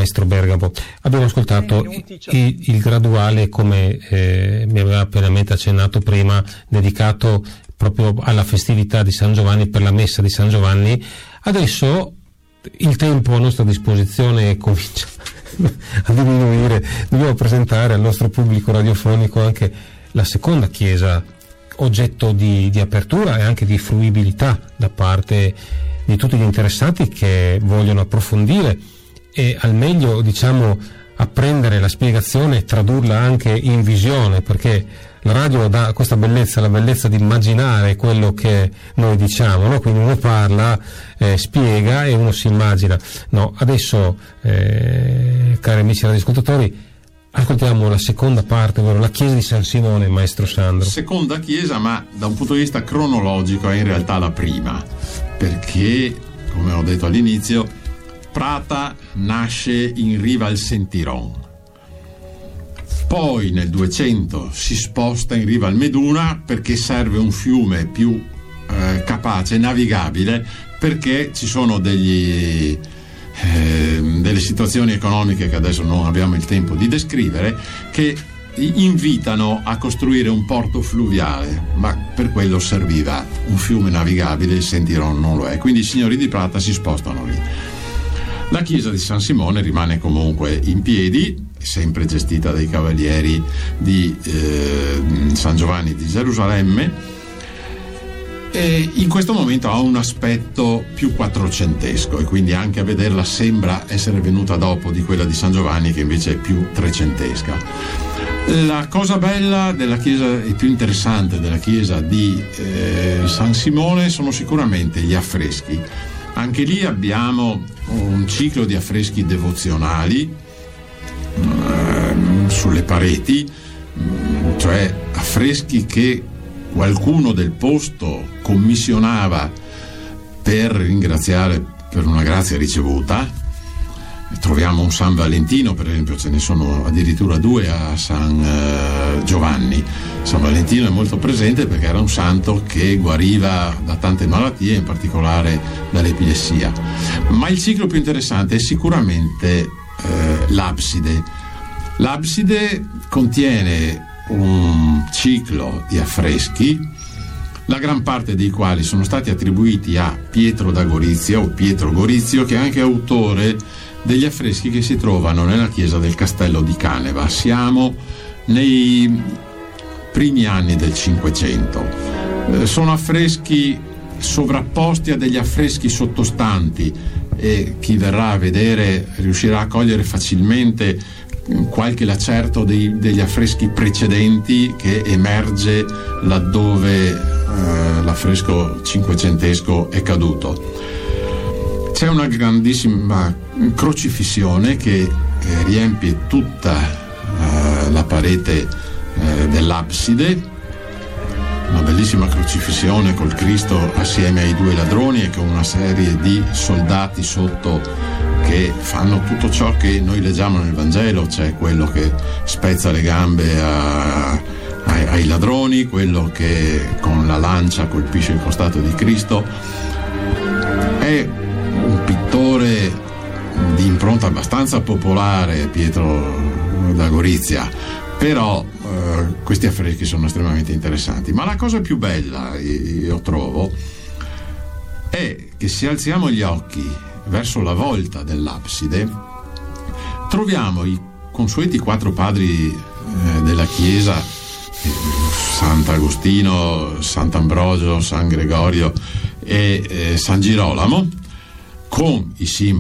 maestro Bergamo. Abbiamo ascoltato il graduale, come mi aveva pienamente accennato prima, dedicato proprio alla festività di San Giovanni, per la messa di San Giovanni. Adesso il tempo a nostra disposizione comincia a diminuire, dobbiamo presentare al nostro pubblico radiofonico anche la seconda chiesa, oggetto di apertura e anche di fruibilità da parte di tutti gli interessati che vogliono approfondire e al meglio, diciamo, apprendere la spiegazione e tradurla anche in visione, perché la radio dà questa bellezza, la bellezza di immaginare quello che noi diciamo, no? Quindi uno parla, spiega e uno si immagina. No, adesso, cari amici radioascoltatori, ascoltiamo la seconda parte, ovvero la chiesa di San Simone, maestro Sandro. Seconda chiesa, ma da un punto di vista cronologico è in realtà la prima, perché, come ho detto all'inizio, Prata nasce in riva al Sentiron. Poi nel 200 si sposta in riva al Meduna perché serve un fiume più capace, navigabile, perché ci sono delle situazioni economiche che adesso non abbiamo il tempo di descrivere, che invitano a costruire un porto fluviale, ma per quello serviva un fiume navigabile, il Sentiron non lo è, quindi i signori di Prata si spostano lì. La chiesa di San Simone rimane comunque in piedi, sempre gestita dai cavalieri di San Giovanni di Gerusalemme, e in questo momento ha un aspetto più quattrocentesco, e quindi anche a vederla sembra essere venuta dopo di quella di San Giovanni, che invece è più trecentesca. La cosa bella della chiesa e più interessante della chiesa di San Simone sono sicuramente gli affreschi. Anche lì abbiamo un ciclo di affreschi devozionali sulle pareti, cioè affreschi che qualcuno del posto commissionava per ringraziare per una grazia ricevuta. Troviamo un San Valentino, per esempio, ce ne sono addirittura due a San Giovanni. San Valentino è molto presente perché era un santo che guariva da tante malattie, in particolare dall'epilessia. Ma il ciclo più interessante è sicuramente l'abside. L'abside contiene un ciclo di affreschi, la gran parte dei quali sono stati attribuiti a Pietro da Gorizia o Pietro Gorizio, che è anche autore degli affreschi che si trovano nella chiesa del Castello di Caneva. Siamo nei primi anni del Cinquecento. Sono affreschi sovrapposti a degli affreschi sottostanti, e chi verrà a vedere riuscirà a cogliere facilmente qualche lacerto degli affreschi precedenti che emerge laddove l'affresco cinquecentesco è caduto. C'è una grandissima crocifissione che riempie tutta la parete dell'abside, una bellissima crocifissione col Cristo assieme ai due ladroni e con una serie di soldati sotto che fanno tutto ciò che noi leggiamo nel Vangelo. C'è quello che spezza le gambe ai ladroni, quello che con la lancia colpisce il costato di Cristo. È un pittore di impronta abbastanza popolare, Pietro da Gorizia, però questi affreschi sono estremamente interessanti. Ma la cosa più bella, io trovo, è che se alziamo gli occhi verso la volta dell'abside troviamo i consueti quattro padri della chiesa, Sant'Agostino, Sant'Ambrogio, San Gregorio e San Girolamo, con i simboli